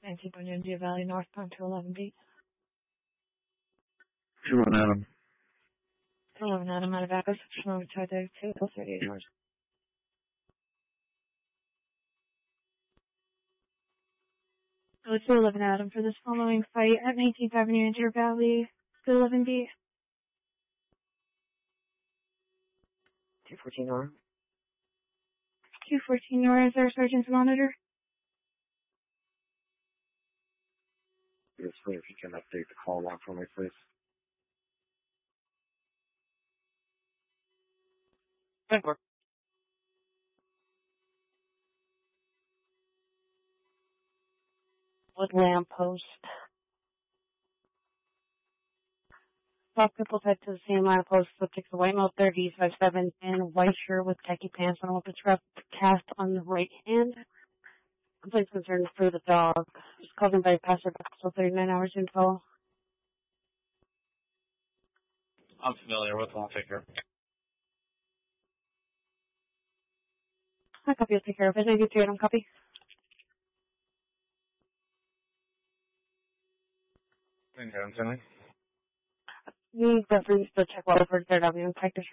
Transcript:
Nancy Bunyan, Deer Valley, northbound to 11B. 2-1 Adam. 11 Adam out of Atlas, Sonoma Charter 2, 38 hours. It's 11 Adam for this following fight at 19th Avenue in Deer Valley, 11B. 214 Nora. 214 Nora, is there a sergeant's monitor? Yes, please, if you can update the call log for me, please. Thank you. Wood lamppost. Both people head to the same lamppost, subject to white male 30s, 5'7", and white shirt with khaki pants on with the truck cast on the right hand. Complaints concerned for the dog. It's called in by Pastor Baxter, 39 hours info. I'm familiar with one. I'll take care of it. I copy will take care of it. 92 Adam, copy. Thank you, Anthony. You reference the check well for 3rd Avenue, Practice